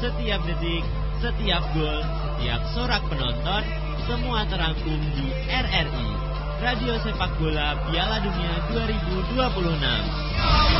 Setiap detik, setiap gol, setiap sorak penonton, semua terangkum di RRI, Radio Sepak Bola Piala Dunia 2026.